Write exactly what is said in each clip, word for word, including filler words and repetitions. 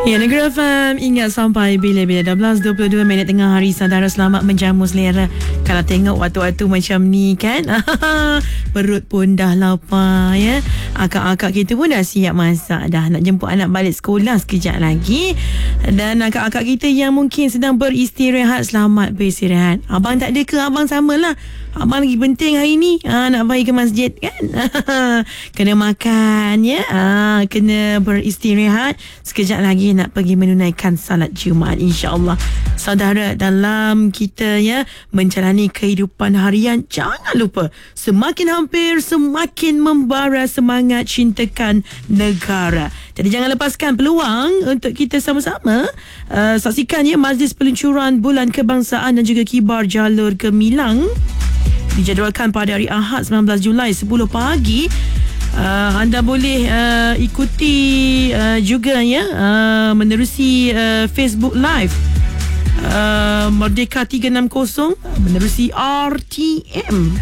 Ya, Negeri F M, ingat sampai bila-bila. Dah belas dua puluh dua minit tengah hari, saudara, selamat menjamu selera. Kalau tengok waktu-waktu macam ni kan, perut pun dah lapar ya. Akak-akak kita pun dah siap masak dah, nak jemput anak balik sekolah sekejap lagi. Dan akak-akak kita yang mungkin sedang beristirahat, selamat beristirahat. Abang tak ada ke? Abang samalah. Abang lagi penting hari ni, ha, nak pergi ke masjid kan. Kena makan ya, ha, kena beristirahat. Sekejap lagi nak pergi menunaikan salat Jumaat, insya-Allah. Saudara, dalam kita ya menjalani kehidupan harian, jangan lupa semakin hampir semakin membara semangat cintakan negara. Jadi jangan lepaskan peluang untuk kita sama-sama uh, saksikan ya majlis peluncuran Bulan Kebangsaan dan juga Kibar Jalur Gemilang. Dijadualkan pada hari Ahad sembilan belas Julai sepuluh pagi. Uh, anda boleh uh, ikuti uh, juga ya uh, menerusi uh, Facebook Live uh, Merdeka tiga enam kosong menerusi R T M,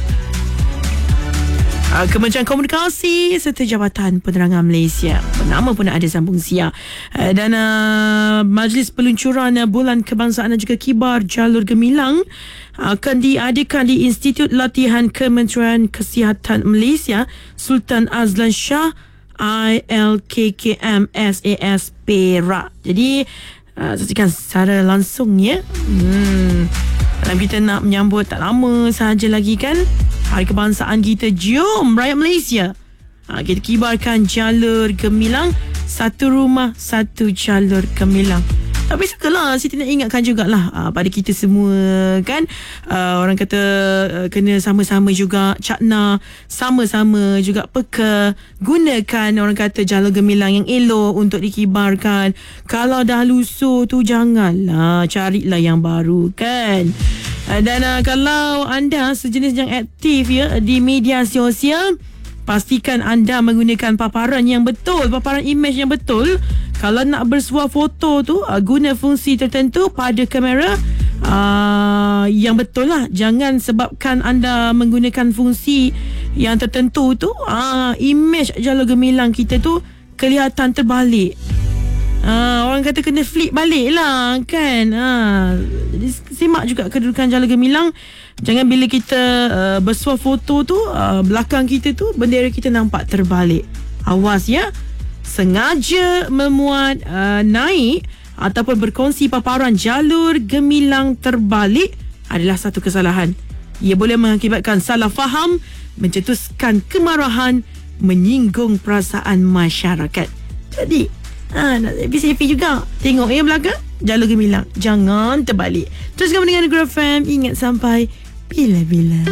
uh, Kementerian Komunikasi serta Jabatan Penerangan Malaysia. Nama pun ada sambung siar. Uh, dan uh, majlis peluncuran uh, Bulan Kebangsaan dan juga Kibar Jalur Gemilang akan diadakan di Institut Latihan Kementerian Kesihatan Malaysia Sultan Azlan Shah I L K K M S A S Perak. Jadi uh, saksikan secara langsung ya. Hmm. Dalam kita nak menyambut tak lama sahaja lagi kan Hari Kebangsaan kita. Jom rakyat Malaysia, ha, kita kibarkan jalur gemilang. Satu rumah, satu jalur gemilang. Tapi sukalah Siti nak ingatkan jugalah uh, pada kita semua kan, uh, orang kata uh, kena sama-sama juga cakna, sama-sama juga peka, gunakan orang kata jalur gemilang yang elok untuk dikibarkan. Kalau dah lusuh tu janganlah, carilah yang baru kan. uh, Dan uh, kalau anda sejenis yang aktif ya di media sosial, pastikan anda menggunakan paparan yang betul, paparan imej yang betul. Kalau nak bersuah foto tu, uh, guna fungsi tertentu pada kamera uh, yang betul lah. Jangan sebabkan anda menggunakan fungsi yang tertentu tu, uh, imej jalur gemilang kita tu kelihatan terbalik. Uh, orang kata kena flip balik lah kan. uh, Jadi simak juga kedudukan jalur gemilang. Jangan bila kita uh, bersuah foto tu, uh, belakang kita tu bendera kita nampak terbalik. Awas ya, sengaja memuat uh, naik ataupun berkongsi paparan jalur gemilang terbalik adalah satu kesalahan. Ia boleh mengakibatkan salah faham, mencetuskan kemarahan, menyinggung perasaan masyarakat. Jadi ha, nak happy-happy juga. Tengok ya belakang jalur gemilang, jangan terbalik. Teruskan mendengar Negeri F M, ingat sampai bila-bila.